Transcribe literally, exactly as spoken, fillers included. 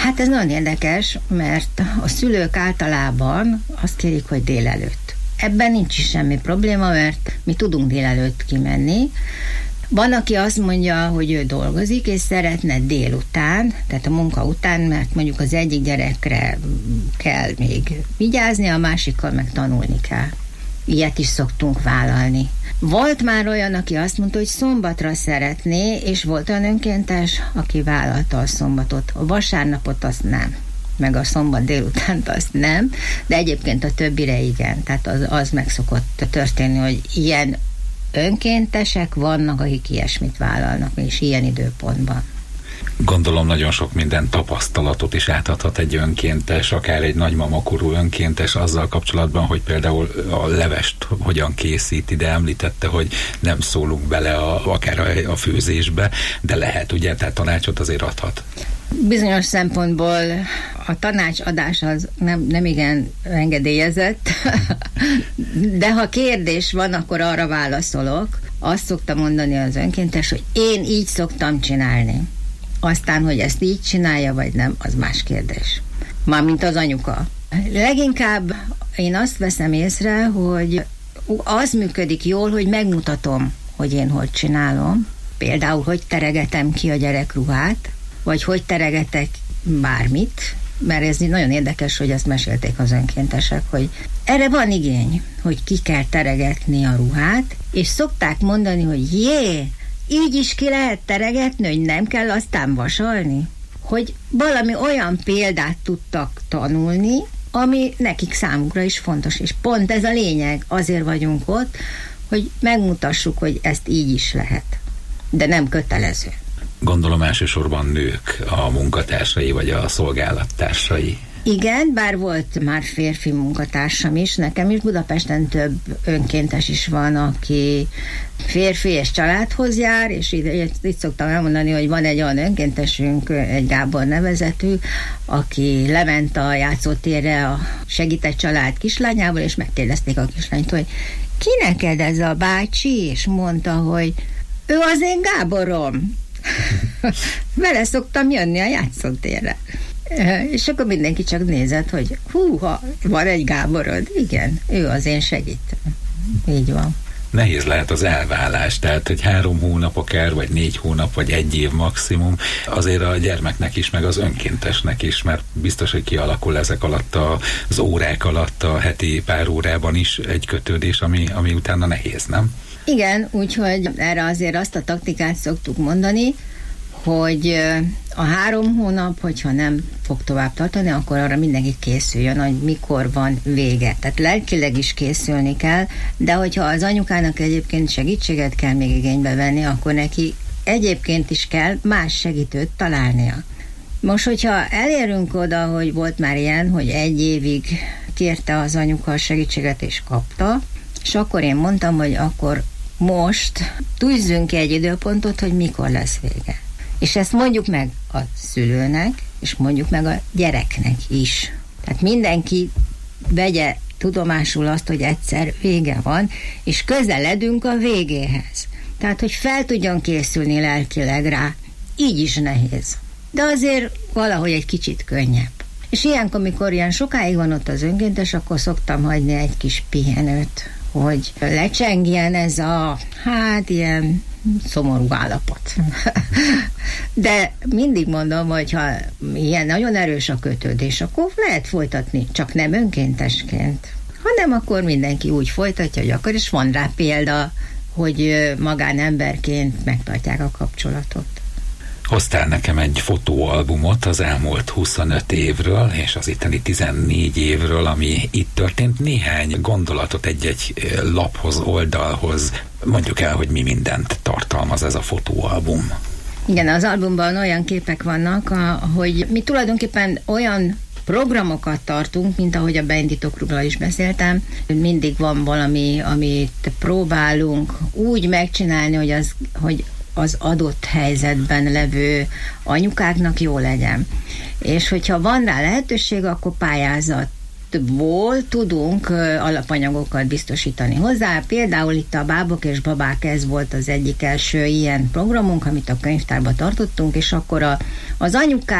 Hát ez nagyon érdekes, mert a szülők általában azt kérik, hogy délelőtt. Ebben nincs is semmi probléma, mert mi tudunk délelőtt kimenni. Van, aki azt mondja, hogy ő dolgozik, és szeretne délután, tehát a munka után, mert mondjuk az egyik gyerekre kell még vigyázni, a másikkal meg tanulni kell. Ilyet is szoktunk vállalni. Volt már olyan, aki azt mondta, hogy szombatra szeretné, és volt olyan önkéntes, aki vállalta a szombatot. A vasárnapot azt nem, meg a szombat délutánt azt nem, de egyébként a többire igen. Tehát az, az meg szokott történni, hogy ilyen önkéntesek vannak, akik ilyesmit vállalnak, és ilyen időpontban. Gondolom nagyon sok minden tapasztalatot is átadhat egy önkéntes, akár egy nagymamakorú önkéntes azzal kapcsolatban, hogy például a levest hogyan készíti, de említette, hogy nem szólunk bele a, akár a, a főzésbe, de lehet, ugye, tehát tanácsot azért adhat. Bizonyos szempontból a tanácsadás az nem, nem igen engedélyezett, de ha kérdés van, akkor arra válaszolok. Azt szoktam mondani az önkéntes, hogy én így szoktam csinálni. Aztán, hogy ezt így csinálja, vagy nem, az más kérdés. Mármint az anyuka. Leginkább én azt veszem észre, hogy az működik jól, hogy megmutatom, hogy én hogy csinálom. Például, hogy teregetem ki a gyerek ruhát, vagy hogy teregetek bármit, mert ez nagyon érdekes, hogy ezt mesélték az önkéntesek, hogy erre van igény, hogy ki kell teregetni a ruhát, és szokták mondani, hogy jé, így is ki lehet teregetni, hogy nem kell aztán vasalni. Hogy valami olyan példát tudtak tanulni, ami nekik számukra is fontos, és pont ez a lényeg, azért vagyunk ott, hogy megmutassuk, hogy ezt így is lehet. De nem kötelező. Gondolom elsősorban nők a munkatársai, vagy a szolgálattársai. Igen, bár volt már férfi munkatársam is, nekem is Budapesten több önkéntes is van, aki férfi és családhoz jár, és itt, itt szoktam elmondani, hogy van egy olyan önkéntesünk, egy Gábor nevezetű, aki lement a játszótérre a segített család kislányával, és megkérdezték a kislányt, hogy ki neked ez a bácsi? És mondta, hogy ő az én Gáborom. Vele szoktam jönni a játszótérre. És akkor mindenki csak nézett, hogy húha, van egy Gáborod. Igen, ő az én segítőm. Így van. Nehéz lehet az elvállás, tehát hogy három hónap akár, vagy négy hónap, vagy egy év maximum, azért a gyermeknek is, meg az önkéntesnek is, mert biztos, hogy kialakul ezek alatt az órák alatt, a heti pár órában is egy kötődés, ami, ami utána nehéz, nem? Igen, úgyhogy erre azért azt a taktikát szoktuk mondani, hogy a három hónap, hogyha nem fog tovább tartani, akkor arra mindenki készüljön, hogy mikor van vége. Tehát lelkileg is készülni kell, de hogyha az anyukának egyébként segítséget kell még igénybe venni, akkor neki egyébként is kell más segítőt találnia. Most, hogyha elérünk oda, hogy volt már ilyen, hogy egy évig kérte az anyuka a segítséget és kapta, és akkor én mondtam, hogy akkor most tűzzünk ki egy időpontot, hogy mikor lesz vége. És ezt mondjuk meg a szülőnek, és mondjuk meg a gyereknek is. Tehát mindenki vegye tudomásul azt, hogy egyszer vége van, és közeledünk a végéhez. Tehát, hogy fel tudjon készülni lelkileg rá, így is nehéz. De azért valahogy egy kicsit könnyebb. És ilyenkor, amikor ilyen sokáig van ott az önkéntes, akkor szoktam hagyni egy kis pihenőt, hogy lecsengjen ez a, hát ilyen szomorú állapot. De mindig mondom, hogy ha ilyen nagyon erős a kötődés, akkor lehet folytatni, csak nem önkéntesként, hanem akkor mindenki úgy folytatja, hogy akar, és van rá példa, hogy magánemberként megtartják a kapcsolatot. Hoztál nekem egy fotóalbumot az elmúlt huszonöt évről, és az itteni tizennégy évről, ami itt történt. Néhány gondolatot egy-egy laphoz, oldalhoz. Mondjuk el, hogy mi mindent tartalmaz ez a fotóalbum. Igen, az albumban olyan képek vannak, hogy mi tulajdonképpen olyan programokat tartunk, mint ahogy a beindítóklubról is beszéltem. Mindig van valami, amit próbálunk úgy megcsinálni, hogy az, hogy az adott helyzetben levő anyukáknak jó legyen. És hogyha van rá lehetőség, akkor pályázatból tudunk alapanyagokat biztosítani hozzá. Például itt a Bábok és babák, ez volt az egyik első ilyen programunk, amit a könyvtárban tartottunk, és akkor a, az anyukák